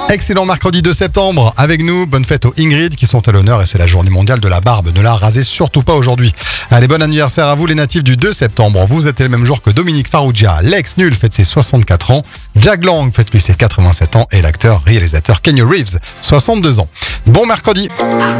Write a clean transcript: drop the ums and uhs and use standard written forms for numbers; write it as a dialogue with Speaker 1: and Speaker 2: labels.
Speaker 1: Excellent mercredi 2 septembre avec nous. Bonne fête aux Ingrid qui sont à l'honneur et c'est la journée mondiale de la barbe. Ne la rasez surtout pas aujourd'hui. Allez, bon anniversaire à vous les natifs du 2 septembre. Vous êtes le même jour que Dominique Farrugia. Lex Null fête ses 64 ans. Jack Lang fête lui ses 87 ans et l'acteur réalisateur Keanu Reeves, 62 ans. Bon mercredi.